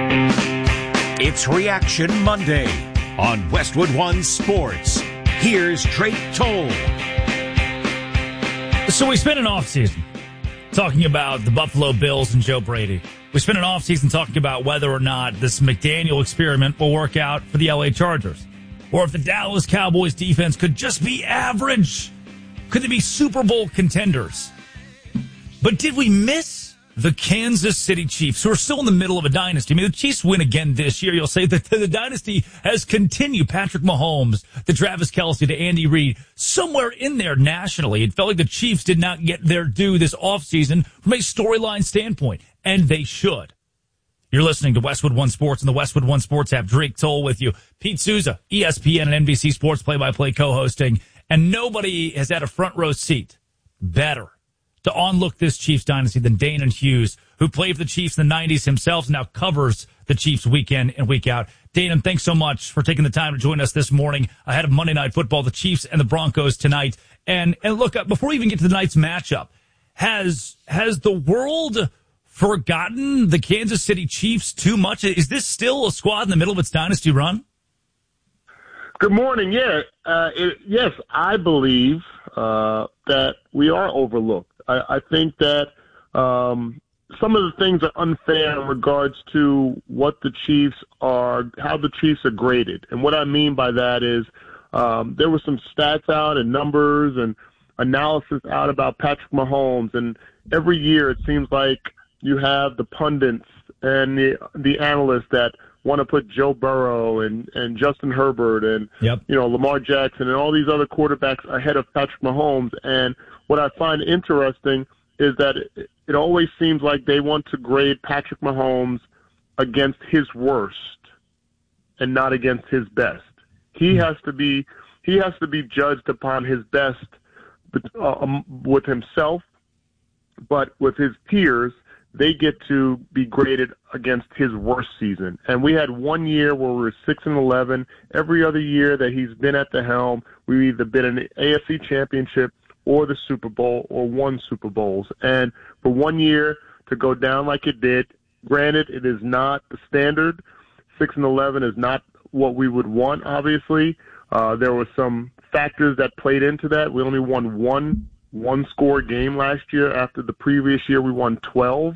It's Reaction Monday on Westwood One Sports. Here's Drake Toll. So we spent an offseason talking about the Buffalo Bills and Joe Brady. We spent an offseason talking about whether or not this McDaniel experiment will work out for the LA Chargers. Or if the Dallas Cowboys defense could just be average. Could they be Super Bowl contenders? But did we miss the Kansas City Chiefs, who are still in the middle of a dynasty? I mean, the Chiefs win again this year. You'll say that the dynasty has continued. Patrick Mahomes, to Travis Kelce, to Andy Reid, somewhere in there nationally. It felt like the Chiefs did not get their due this offseason from a storyline standpoint, and they should. You're listening to Westwood One Sports and the Westwood One Sports app. Drake Toll with you. Pete Souza, ESPN and NBC Sports play-by-play co-hosting, and nobody has had a front row seat better to onlook this Chiefs dynasty than Danon Hughes, who played for the Chiefs in the 90s himself, and now covers the Chiefs week in and week out. Danon, thanks so much for taking the time to join us this morning ahead of Monday Night Football, the Chiefs and the Broncos tonight. And look, before we even get to tonight's matchup, has the world forgotten the Kansas City Chiefs too much? Is this still a squad in the middle of its dynasty run? Good morning. Yeah, yes, I believe that we are overlooked. I think that some of the things are unfair in regards to what the Chiefs are, how the Chiefs are graded. And what I mean by that is there were some stats out and numbers and analysis out about Patrick Mahomes. And every year it seems like you have the pundits and the analysts that want to put Joe Burrow and Justin Herbert and Lamar Jackson and all these other quarterbacks ahead of Patrick Mahomes. And what I find interesting is that it always seems like they want to grade Patrick Mahomes against his worst and not against his best. He has to be judged upon his best with himself, but with his peers, they get to be graded against his worst season. And we had one year where we were 6-11. Every other year that he's been at the helm, we've either been in the AFC Championship or the Super Bowl or won Super Bowls. And for 1 year to go down like it did, granted, it is not the standard. 6-11 is not what we would want, obviously. There were some factors that played into that. We only won one-score game last year. After the previous year, we won 12.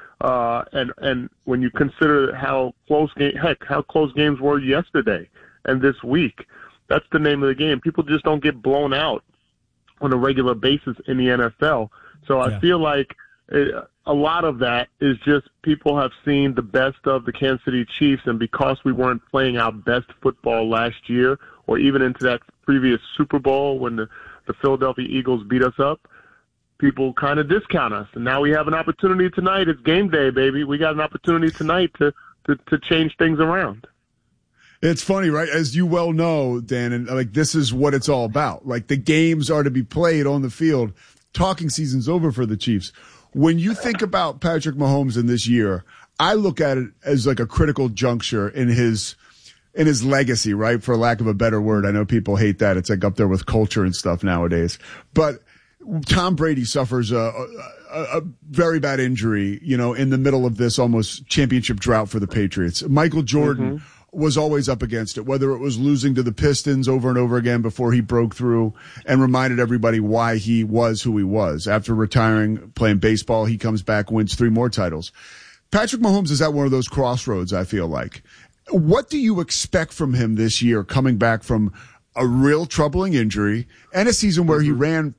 And when you consider how close games were yesterday and this week, that's the name of the game. People just don't get blown out on a regular basis in the NFL. So I feel like a lot of that is just people have seen the best of the Kansas City Chiefs, and because we weren't playing our best football last year or even into that previous Super Bowl when the Philadelphia Eagles beat us up, people kind of discount us. And now we have an opportunity tonight. It's game day, baby. We got an opportunity tonight to change things around. It's funny, right? As you well know, Dan, and like this is what it's all about. Like the games are to be played on the field. Talking season's over for the Chiefs. When you think about Patrick Mahomes in this year, I look at it as like a critical juncture in his legacy, right? For lack of a better word. I know people hate that. It's like up there with culture and stuff nowadays. But Tom Brady suffers a very bad injury, in the middle of this almost championship drought for the Patriots. Michael Jordan was always up against it, whether it was losing to the Pistons over and over again before he broke through and reminded everybody why he was who he was. After retiring, playing baseball, he comes back, wins 3 more titles. Patrick Mahomes is at one of those crossroads, I feel like. What do you expect from him this year, coming back from a real troubling injury and a season where he ran